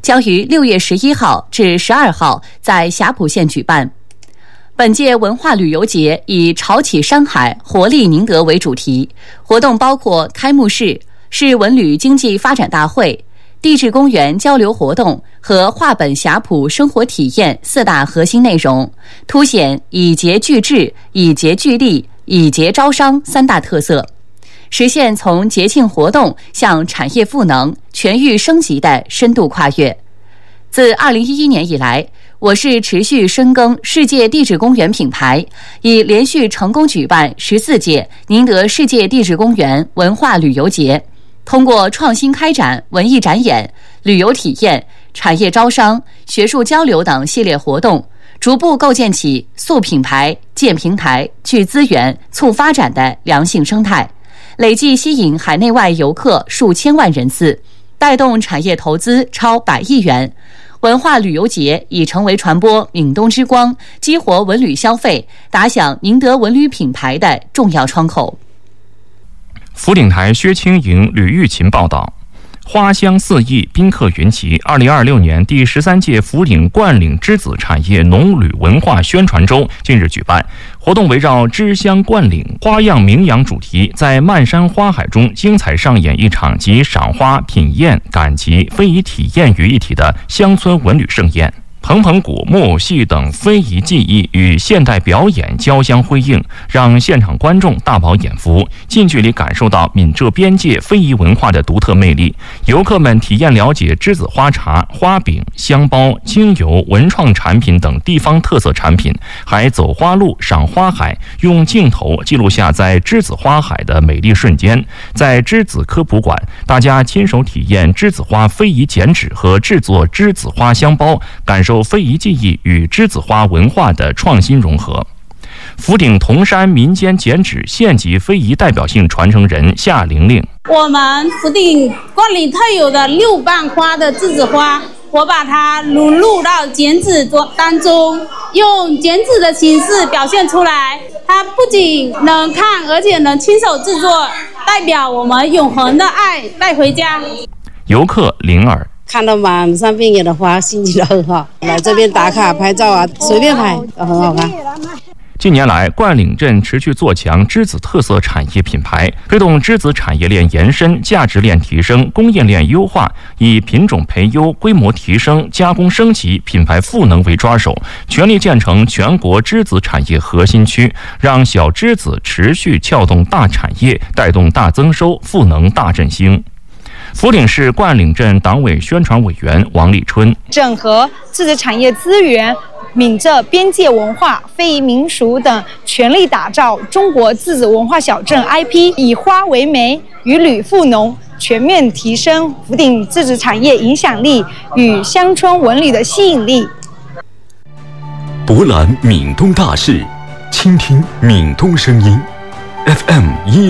将于6月11号至12号在霞浦县举办。本届文化旅游节以潮起山海，活力宁德为主题，活动包括开幕式、市文旅经济发展大会、地质公园交流活动和画本霞浦生活体验4大核心内容，凸显以节聚智、以节聚力、以节招商3大特色，实现从节庆活动向产业赋能、全域升级的深度跨越。自2011年以来，我市持续深耕世界地质公园品牌，已连续成功举办14届宁德世界地质公园文化旅游节，通过创新开展文艺展演、旅游体验、产业招商、学术交流等系列活动，逐步构建起塑品牌、建平台、聚资源、促发展的良性生态，累计吸引海内外游客数千万人次，带动产业投资超100亿元。文化旅游节已成为传播闽东之光、激活文旅消费、打响宁德文旅品牌的重要窗口。 福鼎台薛清莹、吕玉琴报道。花香四溢，宾客云集。2026年第13届福鼎冠岭栀子产业农旅文化宣传周近日举办，活动围绕栀香冠岭、花样名扬主题，在漫山花海中精彩上演一场集赏花、品宴、赶集、非遗体验于一体的乡村文旅盛宴。棚棚鼓、木偶戏等非遗技艺与现代表演交相辉映，让现场观众大饱眼福，近距离感受到闽浙边界非遗文化的独特魅力。游客们体验了解栀子花茶、花饼、香包、精油、文创产品等地方特色产品，还走花路、赏花海，用镜头记录下在栀子花海的美丽瞬间。在栀子科普馆，大家亲手体验栀子花非遗剪纸和制作栀子花香包，感受非遗技艺与栀子花文化的创新融合。福鼎铜山民间剪纸县级非遗代表性传承人夏玲玲： 我们福鼎冠岭特有的6瓣花的栀子花，我把它融入到剪纸当中，用剪纸的形式表现出来。它不仅能看，而且能亲手制作，代表我们永恒的爱带回家。 游客灵儿： 看到满山遍野的花，心情都很好。来这边打卡拍照啊，随便拍都很好看。 近年来，冠岭镇持续做强栀子特色产业品牌，推动栀子产业链延伸、价值链提升、供应链优化，以品种培优、规模提升、加工升级、品牌赋能为抓手，全力建成全国栀子产业核心区，让小栀子持续撬动大产业，带动大增收，赋能大振兴。福鼎市冠岭镇党委宣传委员王立春： 整合栀子产业资源、闽浙边界文化、非遗民俗等，全力打造中国栀子文化小镇 IP， 以花为媒，与旅赋农，全面提升福鼎栀子产业影响力与乡村文旅的吸引力。 博览闽东大事，倾听闽东声音。FM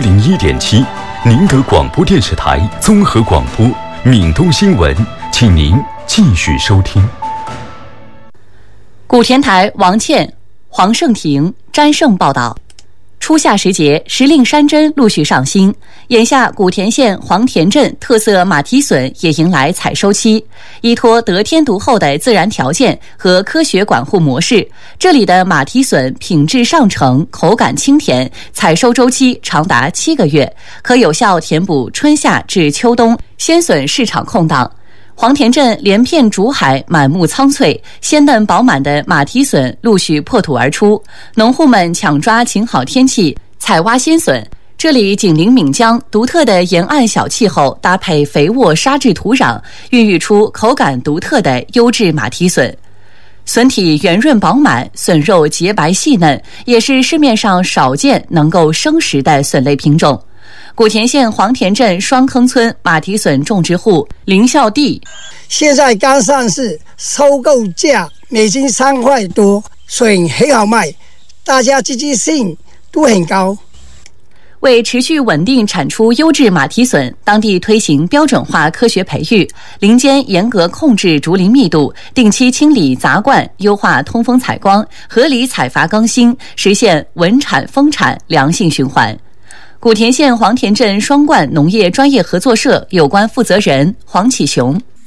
101.7，宁德广播电视台综合广播，闽东新闻，请您继续收听。 古田台王倩、黄胜廷、詹胜报道。初夏时节，时令山珍陆续上新，眼下古田县黄田镇特色马蹄笋也迎来采收期。依托得天独厚的自然条件和科学管护模式，这里的马蹄笋品质上乘，口感清甜，采收周期长达7个月，可有效填补春夏至秋冬鲜笋市场空档。黄田镇连片竹海，满目苍翠，鲜嫩饱满的马蹄笋陆续破土而出，农户们抢抓晴好天气采挖鲜笋。这里紧邻闽江，独特的沿岸小气候搭配肥沃沙质土壤，孕育出口感独特的优质马蹄笋。笋体圆润饱满，笋肉洁白细嫩，也是市面上少见能够生食的笋类品种。古田县黄田镇双坑村马蹄笋种植户林孝娣： 现在刚上市，收购价每斤3块多，笋很好卖，大家积极性都很高。 为持续稳定产出优质马蹄笋，当地推行标准化科学培育，林间严格控制竹林密度，定期清理杂灌，优化通风采光，合理采伐更新，实现稳产丰产良性循环。古田县黄田镇双冠农业专业合作社有关负责人黄启雄：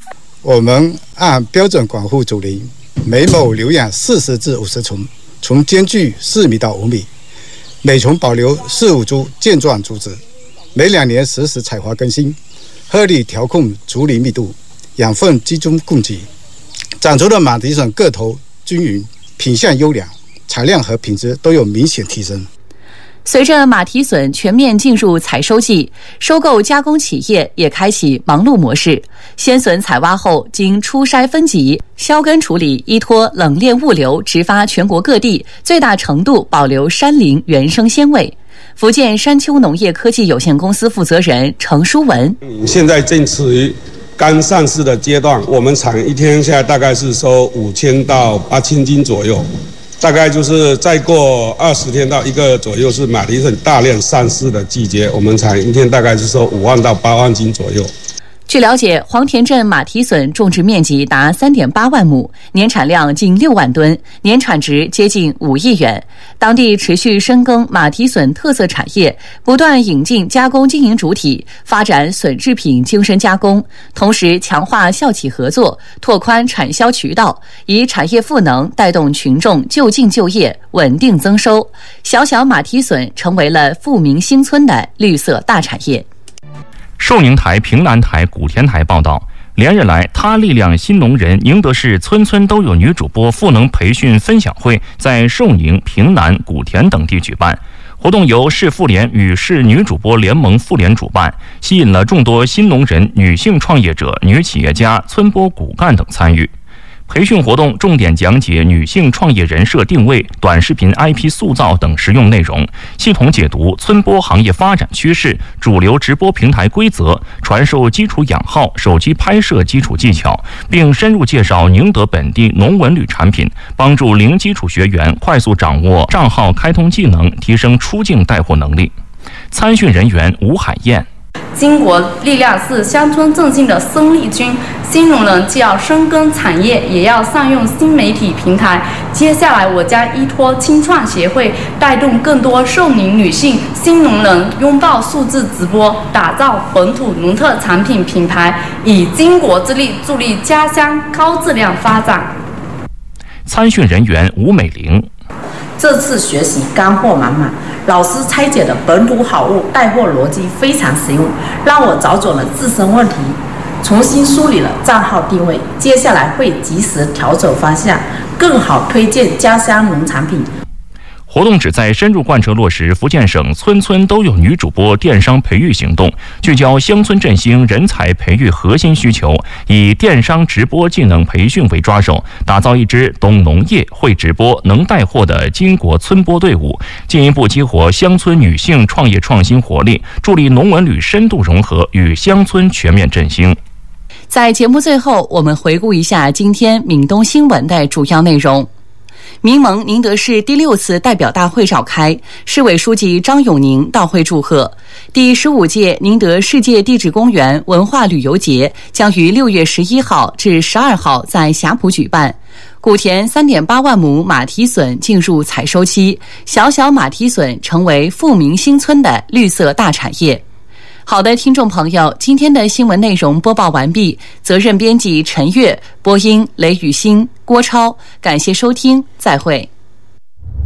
我们按标准管护竹林，每亩留养40至50丛，丛间距4米到5米，每丛保留4、5株健壮竹子，每2年实时采花更新，合理调控竹林密度，养分集中供给，长出的马蹄笋个头均匀，品相优良，产量和品质都有明显提升。 随着马蹄笋全面进入采收季，收购加工企业也开启忙碌模式。鲜笋采挖后，经初筛分级、削根处理，依托冷链物流直发全国各地，最大程度保留山林原生鲜味。福建山丘农业科技有限公司负责人程书文： 现在正处于刚上市的阶段，我们厂一天下来大概是收5000到8000斤左右。大概就是再过20天到1个月左右是马蹄笋大量上市的季节，我们厂一天大概是收5万到8万斤左右。 据了解，黄田镇马蹄笋种植面积达3.8万亩，年产量近6万吨，年产值接近5亿元。当地持续深耕马蹄笋特色产业，不断引进加工经营主体，发展笋制品精深加工，同时强化校企合作，拓宽产销渠道，以产业赋能带动群众就近就业，稳定增收。小小马蹄笋成为了富民新村的绿色大产业。 寿宁台、平南台、古田台报道，连日来，他力量新农人宁德市村村都有女主播赋能培训分享会在寿宁、平南、古田等地举办。活动由市妇联与市女主播联盟妇联主办，吸引了众多新农人、女性创业者、女企业家、村播骨干等参与。培训活动重点讲解女性创业人设定位、短视频 IP 塑造等实用内容，系统解读村播行业发展趋势、主流直播平台规则，传授基础养号、手机拍摄基础技巧，并深入介绍宁德本地农文旅产品，帮助零基础学员快速掌握账号开通技能，提升出境带货能力。参训人员吴海燕。 经国力量是乡村振兴的生力军，新农人既要深耕产业，也要善用新媒体平台。接下来，我将依托青创协会，带动更多寿宁女性新农人拥抱数字直播，打造本土农特产品品牌，以经国之力助力家乡高质量发展。 参训人员吴美玲。 这次学习干货满满，老师拆解的本土好物带货逻辑非常实用，让我找准了自身问题，重新梳理了账号定位，接下来会及时调整方向，更好推荐家乡农产品。 活动旨在深入贯彻落实福建省村村都有女主播电商培育行动，聚焦乡村振兴人才培育核心需求，以电商直播技能培训为抓手，打造一支懂农业、会直播、能带货的金国村播队伍，进一步激活乡村女性创业创新活力，助力农文旅深度融合与乡村全面振兴。 在节目最后，我们回顾一下今天闽东新闻的主要内容。民盟宁德市第6次代表大会召开，市委书记张永宁到会祝贺。第15届宁德世界地质公园文化旅游节将于6月11号至12号在霞浦举办。古田3.8万亩马蹄笋进入采收期，小小马蹄笋成为富民新村的绿色大产业。好的，听众朋友，今天的新闻内容播报完毕，责任编辑陈悦，播音雷雨欣、郭超，感谢收听，再会。